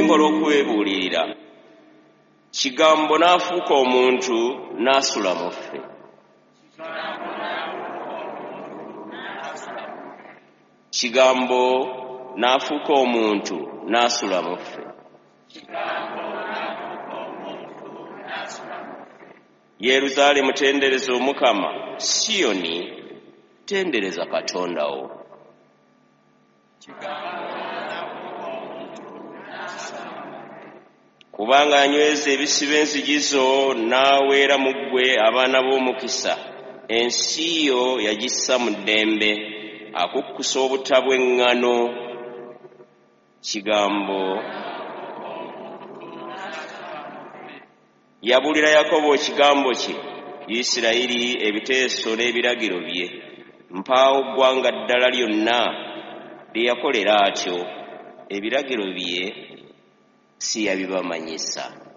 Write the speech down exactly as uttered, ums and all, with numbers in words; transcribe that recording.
nkola okwebuulirira. Kigambo n'afuuka omuntu n'asula mu ffe. Kigambo n'afuuka omuntu n'asula mu ffe. Yeruzaalemu tendereza Omukama, Siyoni tendereza Katonda wo. Kubanga anyweza ebisiba enzigi zo n'aweera mu ggwe abaana b'omukisa. Ensi yo yagissa mu ddembe, akukkusa obutta bw'eŋŋano. Kigambo yabulira Yakobo ekigambo kye, Isirayiri ebiteeso n'ebiragiro bye. Mpaawo ggwanga ddala lyonna lye yakolera atyo, ebiragiro bye si yabibamanyisa.